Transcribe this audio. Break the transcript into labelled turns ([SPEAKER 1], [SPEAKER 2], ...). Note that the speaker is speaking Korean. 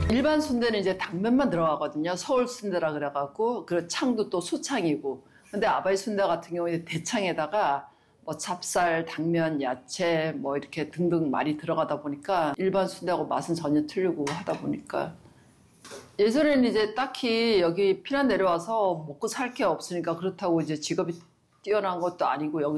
[SPEAKER 1] 일반 순대는 이제 당면만 들어가거든요. 서울 순대라 그래갖고, 그 창도 또 소창이고. 근데 아바이 순대 같은 경우에 대창에다가 뭐 찹쌀, 당면, 야채 뭐 이렇게 등등 많이 들어가다 보니까 일반 순대하고 맛은 전혀 틀리고 하다 보니까. 예전에는 이제 딱히 여기 피난 내려와서 먹고 살 게 없으니까 그렇다고 이제 직업이 뛰어난 것도 아니고 여기